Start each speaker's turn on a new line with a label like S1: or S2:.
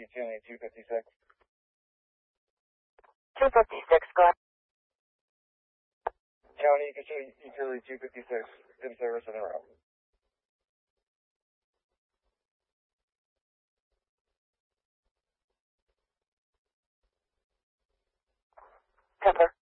S1: County 256.
S2: 256, go ahead.
S1: County Utility 256, in service on the route.
S2: Temper.